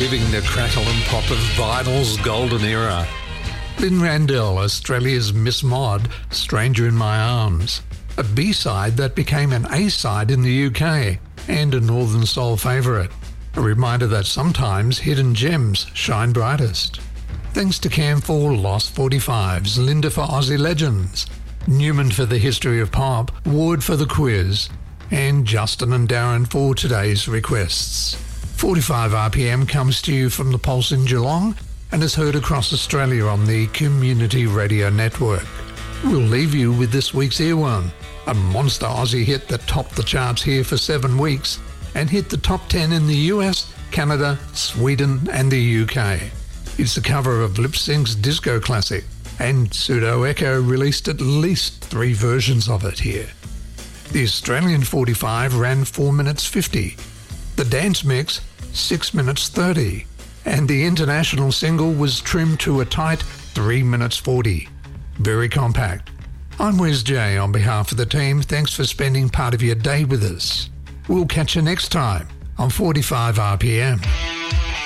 reliving the crackle and pop of vinyl's golden era. Lynn Randell, Australia's Miss Mod, Stranger in My Arms, a B-side that became an A-side in the UK, and a Northern Soul favourite. A reminder that sometimes hidden gems shine brightest. Thanks to Cam for Lost 45s, Linda for Aussie Legends, Newman for the History of Pop, Ward for the Quiz, and Justin and Darren for today's requests. 45 RPM comes to you from the Pulse in Geelong and is heard across Australia on the Community Radio Network. We'll leave you with this week's earworm, a monster Aussie hit that topped the charts here for 7 weeks and hit the top 10 in the US, Canada, Sweden and the UK. It's a cover of Lip Sync's disco classic, and Pseudo Echo released at least 3 versions of it here. The Australian 45 ran 4 minutes 50, the dance mix 6 minutes 30, and the international single was trimmed to a tight 3 minutes 40. Very compact. I'm Wes J. On behalf of the team, thanks for spending part of your day with us. We'll catch you next time on 45 RPM.